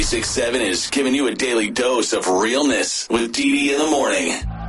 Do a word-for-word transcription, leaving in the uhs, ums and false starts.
six seven is giving you a daily dose of realness with Dee Dee in the morning.